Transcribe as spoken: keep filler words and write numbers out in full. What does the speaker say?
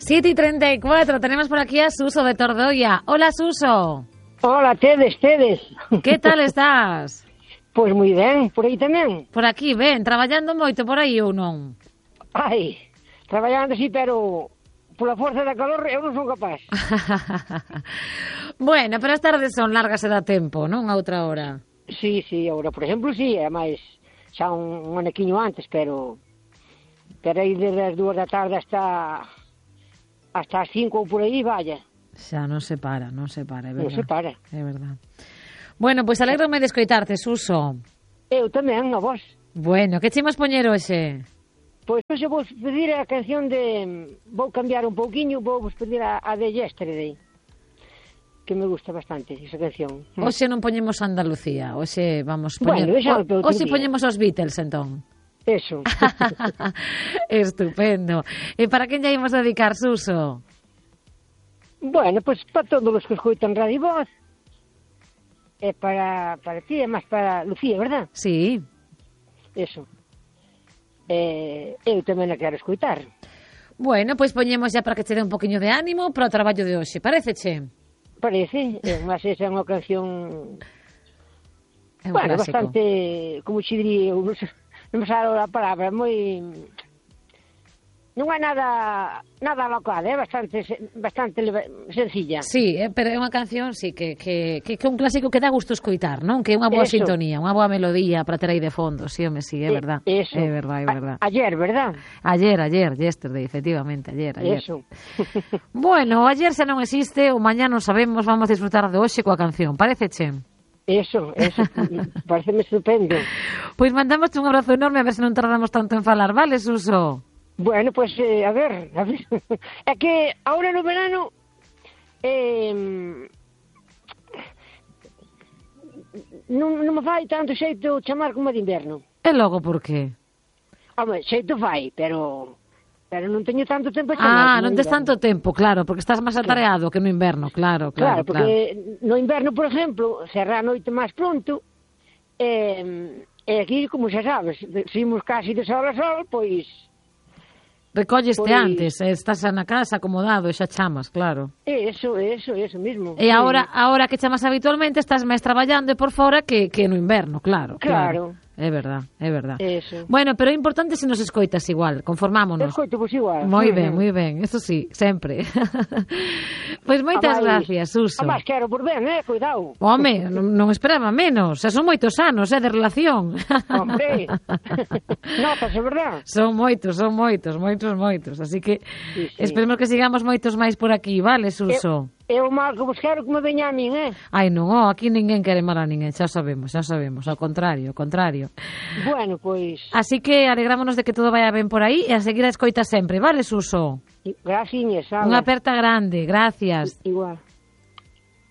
siete y treinta y cuatro, tenemos por aquí a Suso de Tordoia. Hola, Suso. Hola, tedes, tedes. Que tal estás? Pois moi ben, por aí tamén. Por aquí, ben, traballando moito por aí ou non? Ai, traballando sí, pero pola forza da calor eu non son capaz. Bueno, pero as tardes son largas e dá tempo, non? A outra hora. Sí, sí, agora, por exemplo, sí, é máis xa un, un anequiño antes, pero pero aí desde as dúas da tarde hasta hasta as cinco ou por aí, vaya. Xa non se para, non se para, é verdad. Non se para. É verdad. Bueno, pois pues alégrome de escoitarte, Suso. Eu tamén, a vos. Bueno, que chimos poñer hoxe? Pois hoxe vou pedir a canción de... Vou cambiar un pouquiño, vou vos pedir a, a de Yesterday, que me gusta bastante, esa canción. Hoxe non poñemos Andalucía, hoxe vamos poñer... Bueno, o, hoxe poñemos os Beatles, entón. Eso. Estupendo. E para quen lle imos dedicar, Suso? Bueno, pois pues, para todos os que escoitan Radio Voz. É para, para ti, é máis para Lucía, verdad? Sí. Eso. Eh, eu tamén a quero escoitar. Bueno, pois pues poñemos ya para que che dé un poquinho de ánimo para o traballo de hoxe, paréceche? Parece, mas esa é unha canción... É un bueno, clásico. Bastante, como xe diría, non me sale a palabra, moi... Non é nada nada alocada, é bastante bastante sencilla. Sí, eh, pero é unha canción sí que, que, que, que é un clásico que dá gusto escoitar, non? Que é unha boa Eso. sintonía, unha boa melodía para ter aí de fondo, sí, home, sí, é verdad. Eso. É verdad, é verdad. A, ayer, verdad? Ayer, ayer, yesterday, efectivamente, ayer, ayer. Eso. Bueno, ayer xa non existe, o mañá non sabemos, vamos a disfrutar de hoxe coa canción, paréceche? Eso, eso, pareceme estupendo. Pois mandamos un abrazo enorme, a ver se non tardamos tanto en falar, vale, Suso? Bueno, pues, eh, a ver, a ver. É que ahora no verano eh, non, non me fai tanto xeito chamar como de inverno. E logo por qué? Home, xeito fai, pero pero non teño tanto tempo a chamar. Ah, non tes tanto tempo, claro, porque estás máis atareado que no inverno, claro, claro, Claro, porque claro. No inverno, por exemplo, será a noite máis pronto, e, e aquí, como xa sabes, seguimos casi de sol a sol, pois... Recolleste Pois... antes, estás na casa acomodado e xa chamas, claro. Eso, eso, eso mismo. E agora, agora que chamas habitualmente estás máis traballando por fora que, que no inverno, claro. Claro. claro. É verdad, é verdad. Eso. Bueno, pero é importante se nos escoitas igual, conformámonos. Escoito, pois igual. Moi ben, moi ben, eso sí, sempre. Pois moitas Amais, gracias, Suso. Amais, quero por ben, eh, cuidado. Home, non, non esperaba menos, xa son moitos anos, eh, de relación. Hombre, notase, verdad? Son moitos, son moitos, moitos, moitos, así que Sí, sí. esperemos que sigamos moitos máis por aquí, vale, Suso? É o mal que vos quero que me veña a min, eh? Ai, non, oh, aquí ninguén quere mal a ninguén, xa sabemos, xa sabemos, ao contrario, ao contrario. Bueno, pois... Así que alegrámonos de que todo vaya ben por aí e a seguir a escoita sempre, vale, Suso? Graciñas, Unha aperta grande, gracias. Igual.